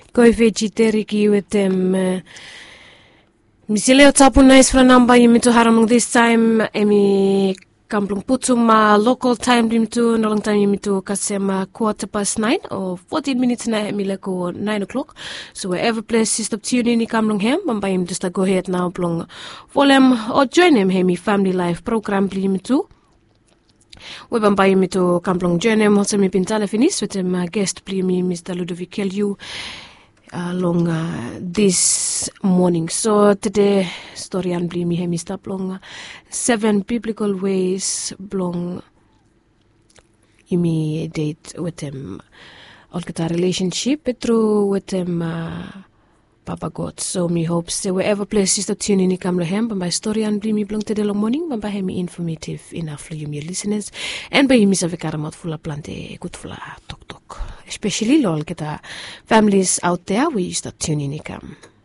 Koi vegetarian with them. Misileo tapu nice for number yimito haramong this time. Emi kamplong putuma local time dimtu nalang time yimito kasema 9:15 or 14 minutes na emileko 9 o'clock. So wherever place is stop tuning in kamplong hem. Bambayim just go ahead now plong volem or join him hemi family life program yimito. We bambayim ito kamplong join him also mi pintala finis with him guest plimi Mr. Ludovic Kelyu. Along this morning. So today story and blimi hemi stop long 7 biblical ways blong imi date with him all get a relationship through with him Papa God. So me hope say wherever place is to tune in kamlo hem by story and blimi blong today long morning by hemi informative enough for you me listeners and by mi savekaramat full plante good full tok tok. Especially all get families out there we used to tune in.